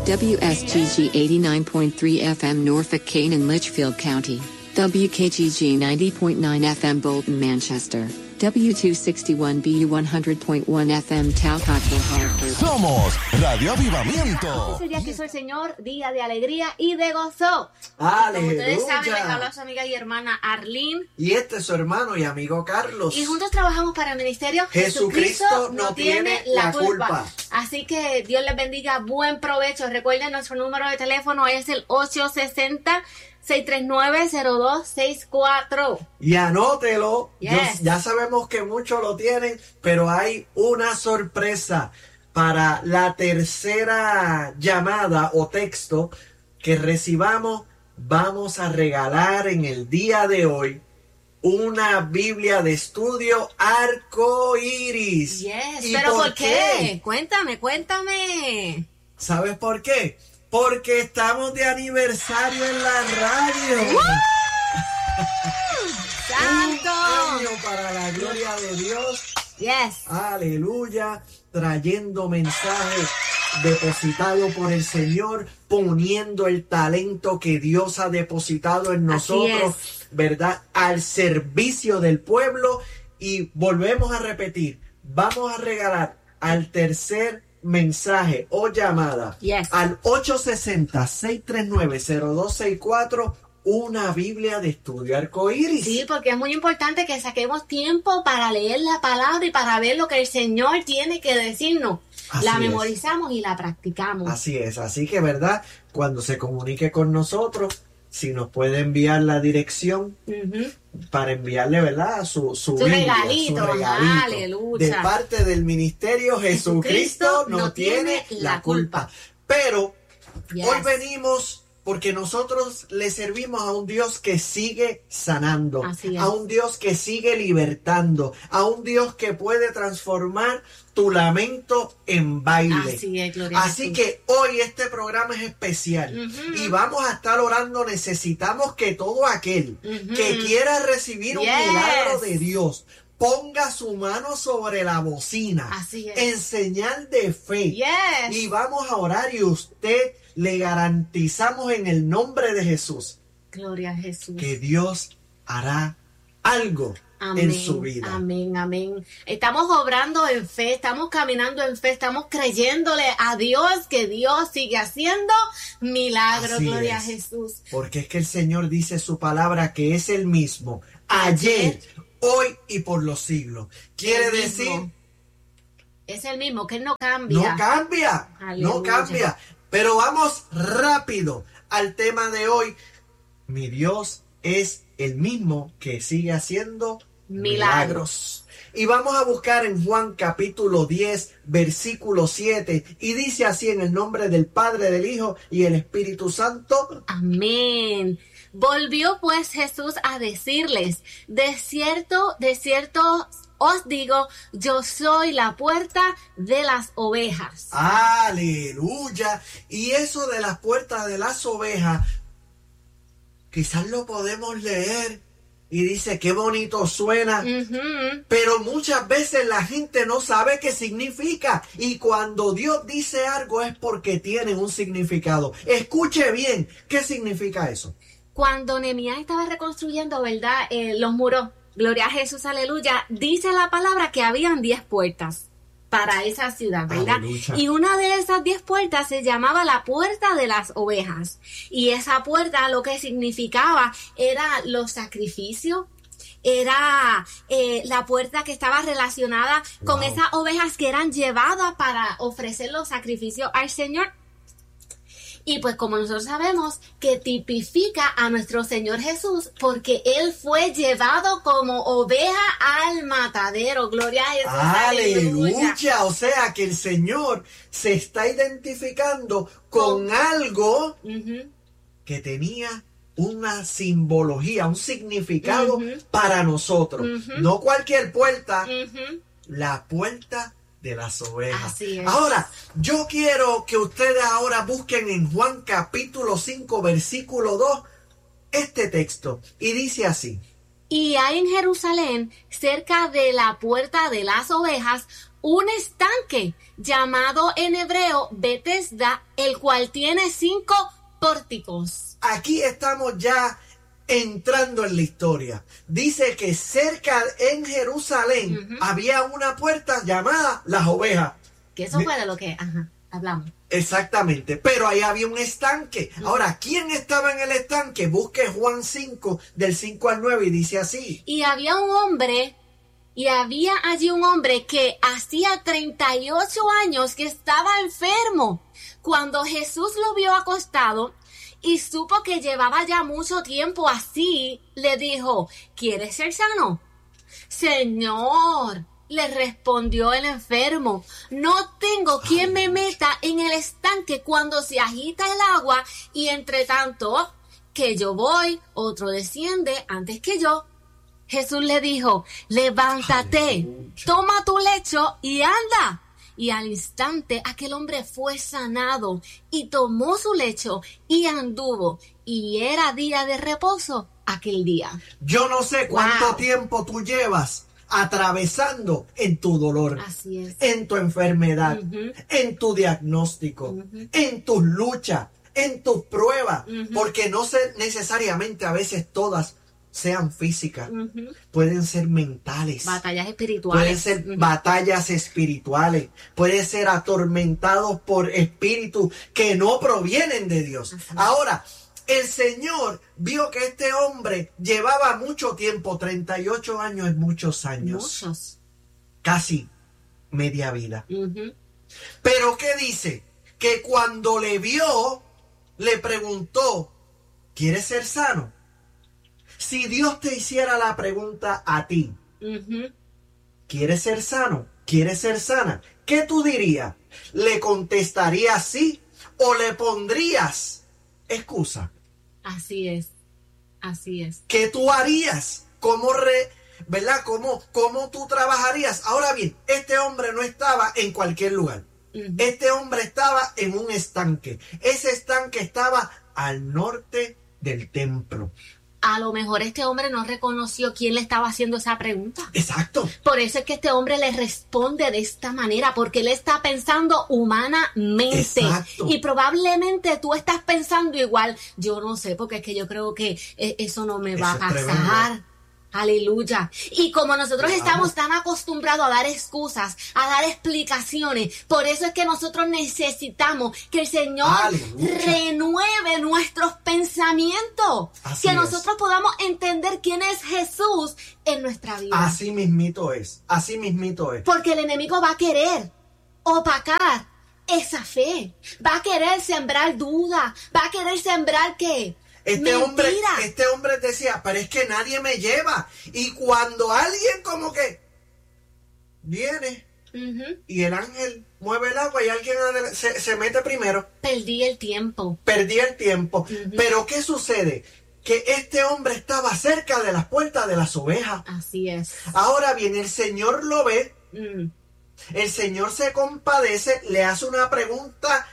WSGG 89.3 FM Norfolk, Kane and Litchfield County. WKGG 90.9 FM Bolton, Manchester. W261BU 100.1 FM Talcott, Hartford. Somos Radio Avivamiento. Ese día que hizo el Señor, día de alegría y de gozo. ¡Aleluya! Como ustedes saben, les habla su amiga y hermana Arlene. Y este es su hermano y amigo Carlos. Y juntos trabajamos para el ministerio Jesucristo no tiene la culpa. Así que Dios les bendiga, buen provecho. Recuerden, nuestro número de teléfono es el 860-639-0264. Y anótelo. Yes. Ya sabemos que muchos lo tienen, pero hay una sorpresa para la tercera llamada o texto que recibamos. Vamos a regalar en el día de hoy una Biblia de estudio arcoíris. Yes, ¿Y pero ¿por qué? Cuéntame. ¿Sabes por qué? Porque estamos de aniversario en la radio. ¡Santo! Un año para la gloria de Dios. Yes. Aleluya. Trayendo mensajes depositados por el Señor, poniendo el talento que Dios ha depositado en nosotros, ¿verdad? Al servicio del pueblo. Y volvemos a repetir, vamos a regalar al tercer mensaje o llamada al 860-639-0264 una Biblia de estudio arcoíris. Sí, porque es muy importante que saquemos tiempo para leer la palabra y para ver lo que el Señor tiene que decirnos. La memorizamos y la practicamos. Así es, así que, ¿verdad? Cuando se comunique con nosotros, si nos puede enviar la dirección para enviarle, ¿verdad? Su Biblia, regalito. su regalito. Aleluya. De parte del ministerio Jesucristo no tiene la culpa. Pero hoy venimos porque nosotros le servimos a un Dios que sigue sanando, a un Dios que sigue libertando, a un Dios que puede transformar tu lamento en baile. Así que hoy este programa es especial y vamos a estar orando. Necesitamos que todo aquel que quiera recibir un milagro de Dios ponga su mano sobre la bocina en señal de fe y vamos a orar, y usted le garantizamos en el nombre de Jesús, gloria a Jesús, que Dios hará algo en su vida. Amén, amén. Estamos obrando en fe, estamos caminando en fe, estamos creyéndole a Dios que Dios sigue haciendo milagros. Gloria a Jesús. Porque es que el Señor dice su palabra que es el mismo ayer, hoy y por los siglos. Quiere decir, es el mismo, que Él no cambia. No cambia, no cambia. Pero vamos rápido al tema de hoy. Mi Dios es el mismo que sigue haciendo milagros. Y vamos a buscar en Juan capítulo 10, versículo 7. Y dice así: en el nombre del Padre, del Hijo y el Espíritu Santo. Amén. Volvió pues Jesús a decirles: de cierto os digo, yo soy la puerta de las ovejas. Aleluya. Y eso de las puertas de las ovejas, quizás lo podemos leer y dice qué bonito suena, pero muchas veces la gente no sabe qué significa, y cuando Dios dice algo es porque tiene un significado. Escuche bien, ¿qué significa eso? Cuando Nehemías estaba reconstruyendo, ¿verdad? Los muros, gloria a Jesús, aleluya, dice la palabra que habían 10 puertas para esa ciudad, ¿verdad? Aleluya. Y una de esas 10 puertas se llamaba la puerta de las ovejas. Y esa puerta lo que significaba era los sacrificios, era la puerta que estaba relacionada con esas ovejas que eran llevadas para ofrecer los sacrificios al Señor. Y pues como nosotros sabemos que tipifica a nuestro Señor Jesús, porque Él fue llevado como oveja al matadero. Gloria a Jesús. Aleluya. O sea que el Señor se está identificando con algo que tenía una simbología, un significado para nosotros. No cualquier puerta, la puerta de las ovejas. Así es. Ahora, yo quiero que ustedes ahora busquen en Juan capítulo 5, versículo 2, este texto. Y dice así: y hay en Jerusalén, cerca de la puerta de las ovejas, un estanque llamado en hebreo Betesda, el cual tiene 5 pórticos. Aquí estamos ya entrando en la historia. Dice que cerca en Jerusalén había una puerta llamada Las Ovejas. Que eso fue de lo que hablamos. Exactamente, pero ahí había un estanque. Ahora, ¿quién estaba en el estanque? Busque Juan 5, del 5 al 9, y dice así. Y había allí un hombre que hacía 38 años que estaba enfermo. Cuando Jesús lo vio acostado y supo que llevaba ya mucho tiempo así, le dijo, ¿quieres ser sano? Señor, le respondió el enfermo, no tengo quien me meta en el estanque cuando se agita el agua, y entre tanto que yo voy, otro desciende antes que yo. Jesús le dijo, levántate, toma tu lecho y anda. Y al instante aquel hombre fue sanado y tomó su lecho y anduvo. Y era día de reposo aquel día. Yo no sé cuánto tiempo tú llevas atravesando en tu dolor, así es, en tu enfermedad, en tu diagnóstico, en tus luchas, en tus pruebas, porque no sé necesariamente a veces todas sean físicas, pueden ser mentales, batallas espirituales, pueden ser batallas espirituales, pueden ser atormentados por espíritus que no provienen de Dios. Ahora, el Señor vio que este hombre llevaba mucho tiempo, 38 años es muchos años, casi media vida. Pero ¿qué dice? Que cuando le vio, le preguntó, ¿quieres ser sano? Si Dios te hiciera la pregunta a ti, ¿quieres ser sano? ¿Quieres ser sana? ¿Qué tú dirías? ¿Le contestarías sí o le pondrías excusa? Así es, así es. ¿Qué tú harías? ¿Verdad? ¿Cómo tú trabajarías? Ahora bien, este hombre no estaba en cualquier lugar. Este hombre estaba en un estanque. Ese estanque estaba al norte del templo. A lo mejor este hombre no reconoció quién le estaba haciendo esa pregunta. Exacto. Por eso es que este hombre le responde de esta manera, porque él está pensando humanamente. Exacto. Y probablemente tú estás pensando igual. Yo no sé, porque es que yo creo que eso no me va a pasar. Aleluya. Y como nosotros estamos tan acostumbrados a dar excusas, a dar explicaciones, por eso es que nosotros necesitamos que el Señor renueve nuestros pensamientos. Que nosotros podamos entender quién es Jesús en nuestra vida. Así mismito es. Así mismito es. Porque el enemigo va a querer opacar esa fe. Va a querer sembrar duda. Va a querer sembrar ¿qué? Este hombre decía, pero es que nadie me lleva. Y cuando alguien como que viene y el ángel mueve el agua y alguien se mete primero. Perdí el tiempo. Pero ¿qué sucede? Que este hombre estaba cerca de las puertas de las ovejas. Así es. Ahora bien, el Señor lo ve. El Señor se compadece, le hace una pregunta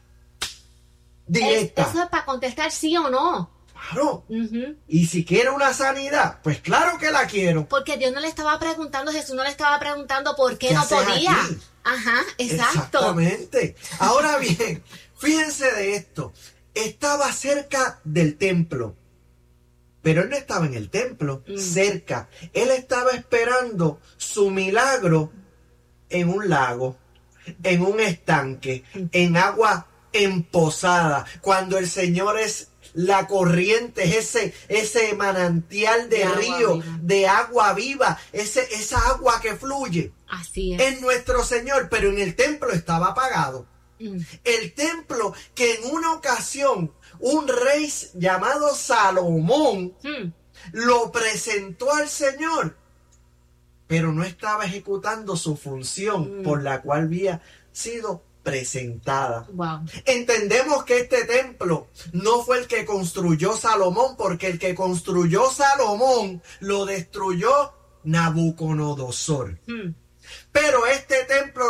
directa. Eso es para contestar sí o no. Claro. Y si quiere una sanidad, pues claro que la quiero. Porque Dios no le estaba preguntando, Jesús no le estaba preguntando por qué no podía. Aquí? Ajá, exacto. Exactamente. Ahora bien, fíjense de esto. Estaba cerca del templo. Pero él no estaba en el templo, cerca. Él estaba esperando su milagro en un lago, en un estanque, en agua emposada, cuando el Señor es la corriente, ese manantial de río, viva, de agua viva, esa agua que fluye. Así es. Es nuestro Señor, pero en el templo estaba apagado. El templo que en una ocasión un rey llamado Salomón lo presentó al Señor, pero no estaba ejecutando su función por la cual había sido presentada. Wow. Entendemos que este templo no fue el que construyó Salomón, porque el que construyó Salomón lo destruyó Nabucodonosor. Pero este templo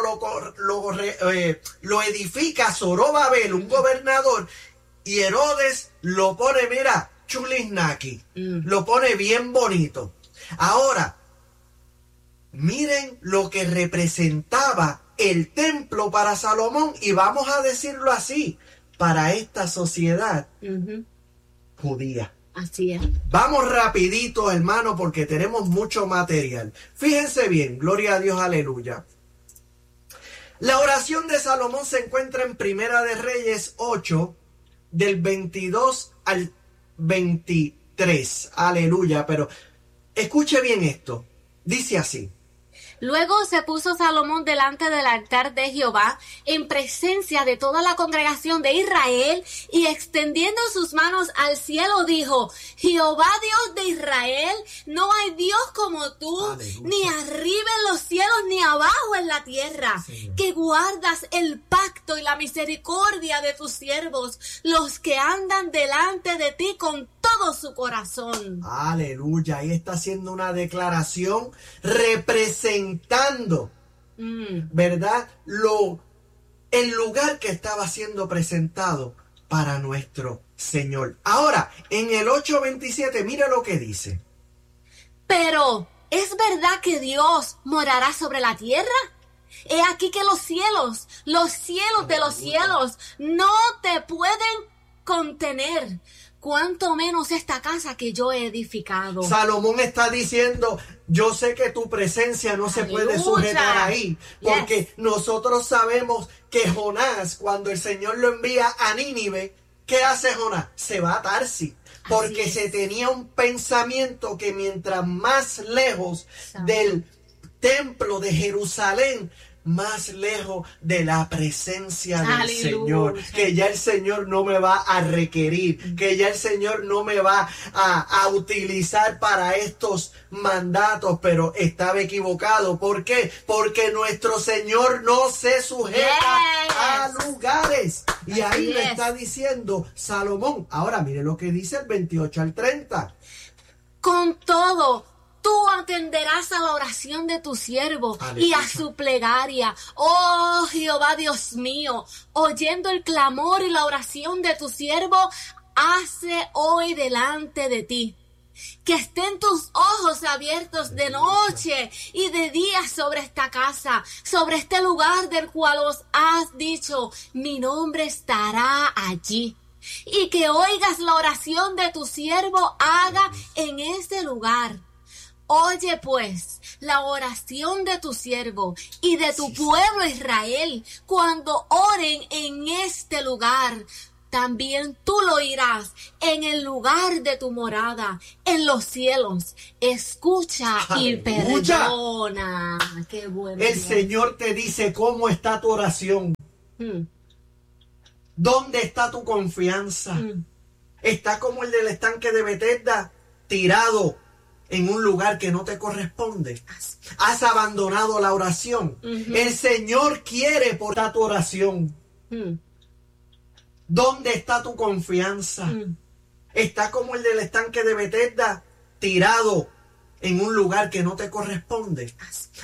lo edifica Zorobabel, un gobernador, y Herodes lo pone, mira, chulisnaki, lo pone bien bonito. Ahora, miren lo que representaba el templo para Salomón, y vamos a decirlo así, para esta sociedad judía. Así es. Vamos rapidito, hermano, porque tenemos mucho material. Fíjense bien, gloria a Dios, aleluya. La oración de Salomón se encuentra en Primera de Reyes 8, del 22 al 23. Aleluya, pero escuche bien esto. Dice así. Luego se puso Salomón delante del altar de Jehová, en presencia de toda la congregación de Israel, y extendiendo sus manos al cielo dijo: Jehová Dios de Israel, no hay Dios como tú, Aleluya. ni arriba en los cielos ni abajo en la tierra, Señor, que guardas el pacto y la misericordia de tus siervos, los que andan delante de ti con todo su corazón. aleluya. Ahí está haciendo una declaración representando, ¿verdad? El lugar que estaba siendo presentado para nuestro Señor. Ahora, en el 8:27, mira lo que dice. Pero, ¿es verdad que Dios morará sobre la tierra? He aquí que los cielos de los cielos, no te pueden contener, cuanto menos esta casa que yo he edificado. Salomón está diciendo, yo sé que tu presencia no se puede sujetar ahí, porque nosotros sabemos que Jonás, cuando el Señor lo envía a Nínive, ¿qué hace Jonás? Se va a Tarsis, porque se tenía un pensamiento que mientras más lejos del templo de Jerusalén, más lejos de la presencia del Aleluya. Señor, que ya el Señor no me va a requerir, que ya el Señor no me va a utilizar para estos mandatos, pero estaba equivocado. ¿Por qué? Porque nuestro Señor no se sujeta a lugares. Y ahí le está diciendo Salomón. Ahora mire lo que dice el 28 al 30. Con todo, tú atenderás a la oración de tu siervo, aleluya, y a su plegaria. Oh Jehová Dios mío, oyendo el clamor y la oración de tu siervo, hace hoy delante de ti. Que estén tus ojos abiertos de noche y de día sobre esta casa, sobre este lugar del cual os has dicho, mi nombre estará allí. Y que oigas la oración de tu siervo haga en este lugar. Oye pues la oración de tu siervo y de tu pueblo Israel cuando oren en este lugar. También tú lo oirás en el lugar de tu morada, en los cielos. Escucha y perdona. Qué bueno. El Señor te dice cómo está tu oración. ¿Dónde está tu confianza? Está como el del estanque de Betesda, tirado en un lugar que no te corresponde. Has abandonado la oración. El Señor quiere por tu oración. ¿Dónde está tu confianza? Está como el del estanque de Betesda, tirado en un lugar que no te corresponde.